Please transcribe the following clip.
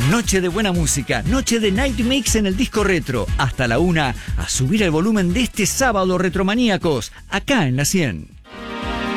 Noche de buena música, noche de Night Mix en el disco retro. Hasta la 1, a subir el volumen de este sábado retromaníacos, acá en La 100.